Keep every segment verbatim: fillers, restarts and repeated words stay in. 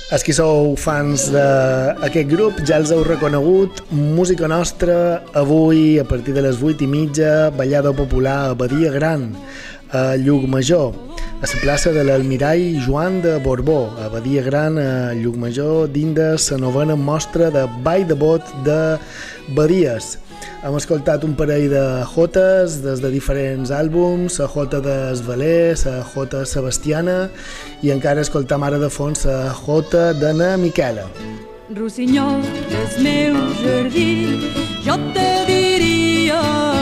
Els que sou fans d'aquest grup ja els heu reconegut. Música nostra, avui a partir de les vuit i mitja, ballada popular a Badia Gran, a Llucmajor, a la plaça de l'Almirall Joan de Borbó, a Badia Gran, a Llucmajor, dins de la novena mostra de Ball de Bot de Badies. Hem escoltat un parell de jotes des de diferents àlbums, la jota d'Esvaler, la jota Sebastiana, i encara escoltam ara de fons la jota de na Miquela. Rossinyol del meu jardí, jo te diria.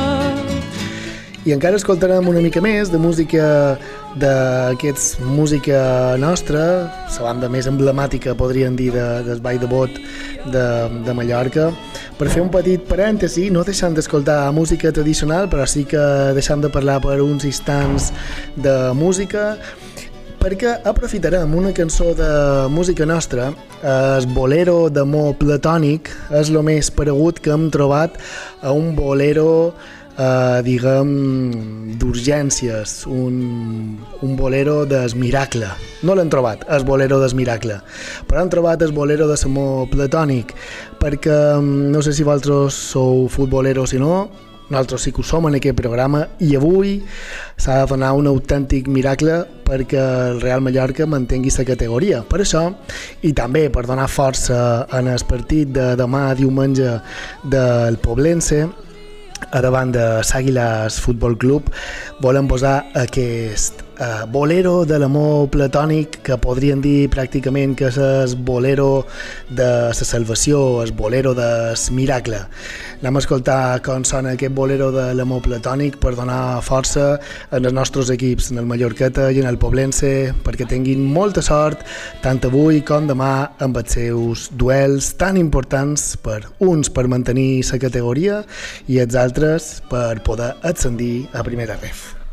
I encara escoltarem una mica més de música d'aquests música nostra, la banda més emblemàtica, podríem dir, de, del Ball de Bot de, de Mallorca, per fer un petit parèntesi, no deixant d'escoltar música tradicional, però sí que deixant de parlar per uns instants de música, perquè aprofitarem una cançó de música nostra, el bolero d'amor platònic, és el més paregut que hem trobat a un bolero Uh, diguem, d'urgències, un, un bolero del miracle. No l'hem trobat, el bolero del miracle, però hem trobat el bolero de l'amor platònic, perquè no sé si vosaltres sou futboleros o no, nosaltres sí que ho som en aquest programa, i avui s'ha de donar un autèntic miracle perquè el Real Mallorca mantengui la categoria. Per això, i també per donar força en el partit de demà diumenge del Poblense, a davant de l'Àguiles Futbol Club, volem posar aquest uh, bolero de l'amor platònic, que podríem dir pràcticament que és el bolero de la salvació, el bolero del miracle. Anem a escoltar com sona aquest bolero de l'amor platònic per donar força en els nostres equips, en el Mallorqueta i en el Poblense, perquè tinguin molta sort tant avui com demà amb els seus duels tan importants, per uns per mantenir la categoria i els altres per poder ascendir a primera ref.